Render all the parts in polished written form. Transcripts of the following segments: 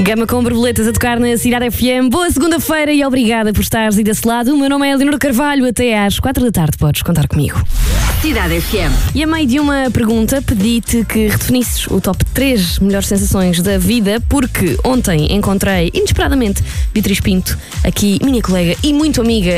Gama com borboletas a tocar na Cidade FM. Boa segunda-feira e obrigada por estares aí desse lado. O meu nome é Leonor Carvalho. Até às 4 da tarde podes contar comigo. Cidade FM. E a meio de uma pergunta pedi-te que redefinisses o top 3 melhores sensações da vida, porque ontem encontrei, inesperadamente, Beatriz Pinto, aqui minha colega e muito amiga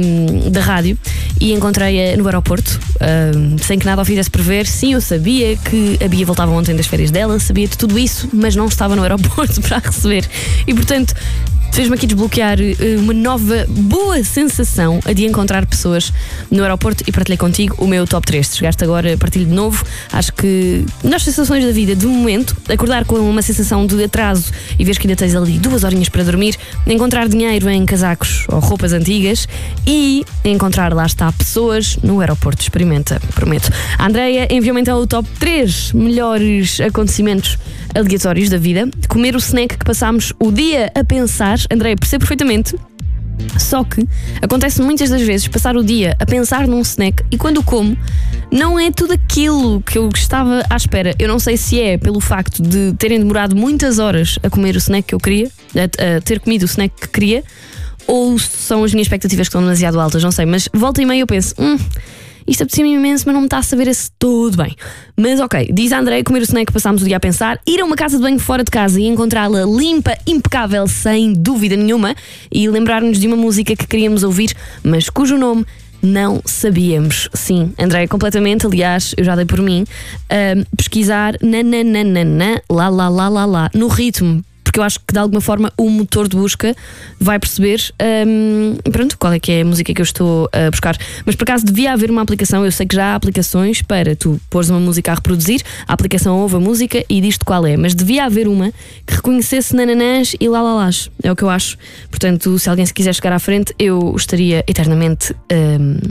da rádio, e encontrei-a no aeroporto, sem que nada o fizesse prever. Sim, eu sabia que a Bia voltava ontem das férias dela, sabia de tudo isso, mas não estava no aeroporto para a receber. E portanto, fez-me aqui desbloquear uma nova boa sensação a de encontrar pessoas no aeroporto e partilhei contigo o meu top 3. Se chegaste agora, partilho de novo. Acho que nas sensações da vida, de momento, acordar com uma sensação de atraso e vês que ainda tens ali 2 horinhas para dormir, encontrar dinheiro em casacos ou roupas antigas e encontrar, lá está, pessoas no aeroporto. Experimenta, prometo. A Andreia enviou-me então o top 3 melhores acontecimentos aleatórios da vida. Comer o snack que passámos o dia a pensar. André, percebo perfeitamente. Só que acontece muitas das vezes passar o dia a pensar num snack e quando o como não é tudo aquilo que eu estava à espera. Eu não sei se é pelo facto de terem demorado muitas horas a comer o snack que eu queria, a ter comido o snack que queria, ou são as minhas expectativas que estão demasiado altas, não sei. Mas volta e meia eu penso, isto apetecia-me imenso, mas não me está a saber esse tudo bem. Mas ok, diz a André, comer o snack que passámos o dia a pensar, ir a uma casa de banho fora de casa e encontrá-la limpa, impecável, sem dúvida nenhuma, e lembrar-nos de uma música que queríamos ouvir, mas cujo nome não sabíamos. Sim, André, completamente. Aliás, eu já dei por mim pesquisar nananana, lá, lá, lá, lá, lá, no ritmo, porque eu acho que de alguma forma o motor de busca vai perceber pronto, qual é que é a música que eu estou a buscar. Mas por acaso devia haver uma aplicação, eu sei que já há aplicações para tu pôres uma música a reproduzir, a aplicação ouve a música e diz-te qual é, mas devia haver uma que reconhecesse nananãs e lalalás, é o que eu acho. Portanto, se alguém se quiser chegar à frente, eu estaria eternamente